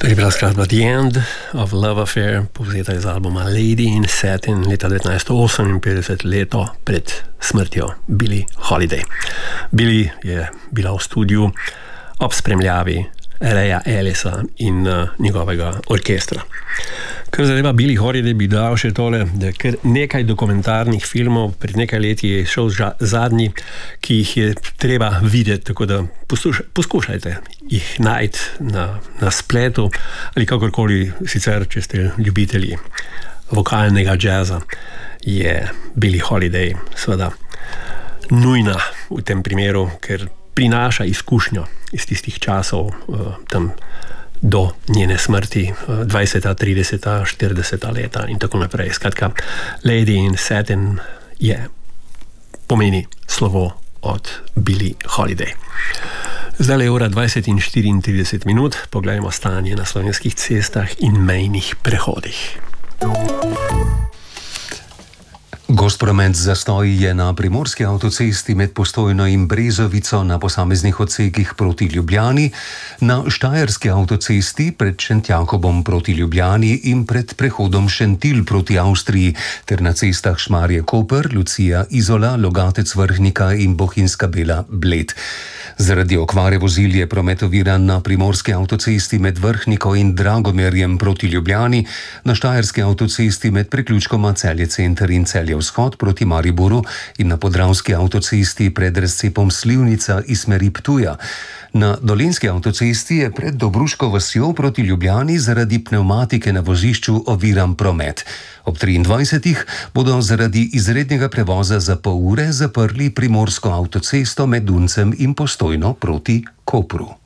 To je bila skladba The End of Love Affair, povzeta iz albuma Lady in Satin leta 1958, leto pred smrtjo Billie Holiday. Billie je bila v studiu ob spremljavi Raya Ellisa in njegovega orkestra. Kar zadeva Billie Holiday, bi dal še tole, da je nekaj dokumentarnih filmov, pred nekaj leti je šel zadnji, ki jih je treba videti, tako da poskušajte jih najti na spletu ali kakorkoli sicer, če ste ljubitelji vokalnega džaza, je Billie Holiday seveda nujna v tem primeru, ker prinaša izkušnjo iz tistih časov tam do njene smrti, 20., 30., 40. leta in tako naprej. Skratka, Lady in Satin pomeni slovo od Billie Holiday. Zdaj je ura 20 in 34 minut, poglejmo stanje na slovenskih cestah in mejnih prehodih. Gost promet zastoji je na primorski avtocesti med Postojno in Brezovico na posameznih odsekih proti Ljubljani, na štajerski avtocesti pred Šentjakobom proti Ljubljani in pred prehodom Šentilj proti Avstriji ter na cestah Šmarje-Koper, Lucija, Izola, Logatec-Vrhnika in Bohinjska Bela-Bled. Zaradi okvare vozil je promet oviran na primorski avtocesti med Vrhniko in Dragomerjem proti Ljubljani, na štajerski avtocesti med priključkoma Celje Center in Celje Vzhod proti Mariboru in na podravski avtocesti pred razcepom Slivnica iz smeri Ptuja. Na dolenjski avtocesti je pred Dobruško vasjo proti Ljubljani zaradi pnevmatike na vozišču oviran promet. Ob 23. bodo zaradi izrednega prevoza za pol ure zaprli primorsko avtocesto med Duncem in Postojno proti Kopru.